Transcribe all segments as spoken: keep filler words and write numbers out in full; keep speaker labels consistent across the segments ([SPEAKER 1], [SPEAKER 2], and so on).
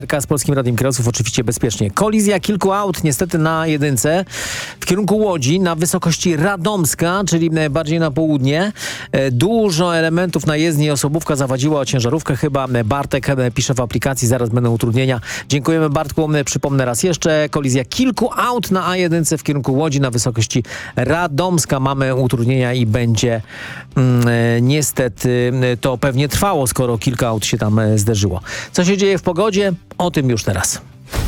[SPEAKER 1] Z Polskim Radiem Kierowców oczywiście bezpiecznie. Kolizja kilku aut niestety na jedynce w kierunku Łodzi na wysokości Radomska, czyli bardziej na południe. Dużo elementów na jezdni, osobówka zawadziła o ciężarówkę chyba. Bartek pisze w aplikacji, zaraz będą utrudnienia. Dziękujemy Bartku. Przypomnę raz jeszcze, kolizja kilku aut na A jeden w kierunku Łodzi na wysokości Radomska. Mamy utrudnienia i będzie mm, niestety to pewnie trwało, skoro kilka aut się tam zderzyło. Co się dzieje w pogodzie? O tym już teraz.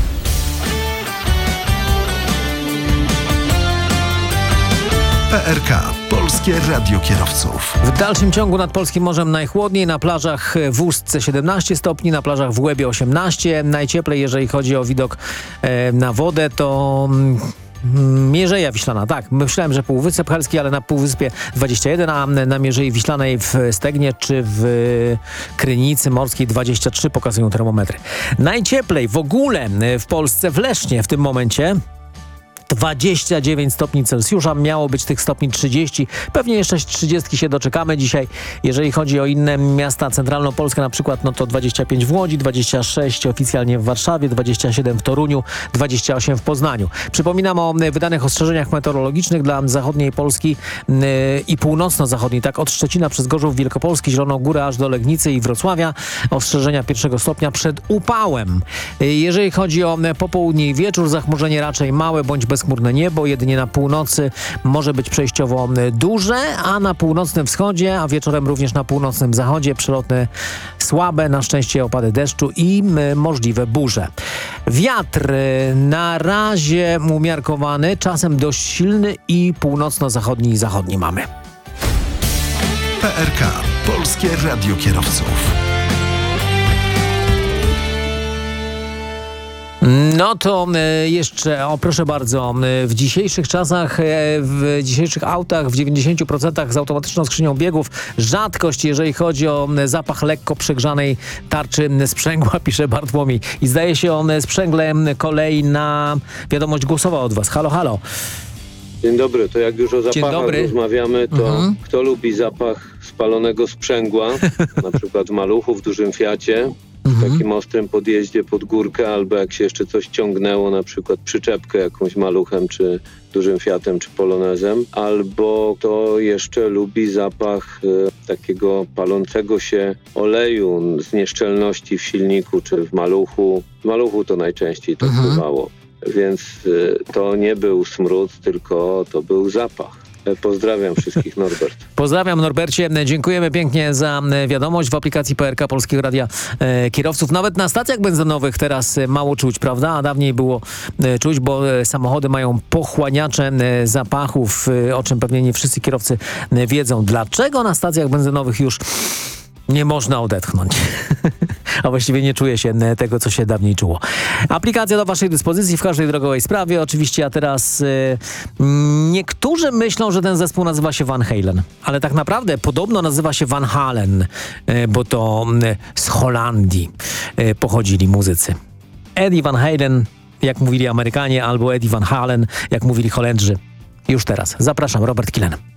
[SPEAKER 2] P R K. Polskie Radio Kierowców.
[SPEAKER 1] W dalszym ciągu nad Polskim Morzem najchłodniej, na plażach w Ustce siedemnaście stopni, na plażach w Łebie osiemnaście. Najcieplej, jeżeli chodzi o widok e, na wodę, to... Mierzeja Wiślana, tak. Myślałem, że Półwysep Helski, ale na Półwyspie dwadzieścia jeden, a na Mierzei Wiślanej w Stegnie czy w Krynicy Morskiej dwadzieścia trzy pokazują termometry. Najcieplej w ogóle w Polsce w Lesznie w tym momencie. dwadzieścia dziewięć stopni Celsjusza, miało być tych stopni trzydzieści. Pewnie jeszcze trzydziestki się doczekamy dzisiaj. Jeżeli chodzi o inne miasta centralnopolskie na przykład, no to dwadzieścia pięć w Łodzi, dwadzieścia sześć oficjalnie w Warszawie, dwadzieścia siedem w Toruniu, dwadzieścia osiem w Poznaniu. Przypominam o wydanych ostrzeżeniach meteorologicznych dla zachodniej Polski yy, i północno-zachodniej, tak od Szczecina przez Gorzów Wielkopolski, Zieloną Górę aż do Legnicy i Wrocławia. Ostrzeżenia pierwszego stopnia przed upałem. Yy, jeżeli chodzi o popołudnie i wieczór, zachmurzenie raczej małe bądź bez chmurne niebo, jedynie na północy może być przejściowo duże, a na północnym wschodzie, a wieczorem również na północnym zachodzie przelotne słabe, na szczęście opady deszczu i możliwe burze. Wiatr na razie umiarkowany, czasem dość silny i północno-zachodni i zachodni mamy.
[SPEAKER 2] P R K. Polskie Radio Kierowców.
[SPEAKER 1] No to jeszcze, o proszę bardzo, w dzisiejszych czasach, w dzisiejszych autach w dziewięćdziesięciu procentach z automatyczną skrzynią biegów rzadkość, jeżeli chodzi o zapach lekko przegrzanej tarczy sprzęgła, pisze Bartłomiej. I zdaje się on sprzęgle kolei na wiadomość głosowa od was. Halo, halo.
[SPEAKER 3] Dzień dobry, to jak już o zapachach rozmawiamy, to mhm. kto lubi zapach spalonego sprzęgła, na przykład w Maluchu, w dużym Fiacie, w takim ostrym podjeździe pod górkę, albo jak się jeszcze coś ciągnęło, na przykład przyczepkę jakąś Maluchem, czy dużym Fiatem, czy Polonezem, albo kto jeszcze lubi zapach e, takiego palącego się oleju z nieszczelności w silniku, czy w Maluchu. W Maluchu to najczęściej to mhm. bywało, więc e, to nie był smród, tylko to był zapach. Pozdrawiam wszystkich, Norbert.
[SPEAKER 1] Pozdrawiam, Norbercie. Dziękujemy pięknie za wiadomość w aplikacji P R K Polskiego Radia e, Kierowców. Nawet na stacjach benzynowych teraz mało czuć, prawda? A dawniej było e, czuć, bo e, samochody mają pochłaniacze e, zapachów, e, o czym pewnie nie wszyscy kierowcy e, wiedzą. Dlaczego na stacjach benzynowych już nie można odetchnąć? A właściwie nie czuje się tego, co się dawniej czuło. Aplikacja do waszej dyspozycji w każdej drogowej sprawie. Oczywiście, a teraz y, niektórzy myślą, że ten zespół nazywa się Van Halen. Ale tak naprawdę podobno nazywa się Van Halen, y, bo to y, z Holandii y, pochodzili muzycy. Eddie Van Halen, jak mówili Amerykanie, albo Eddie Van Halen, jak mówili Holendrzy. Już teraz. Zapraszam, Robert Kilen.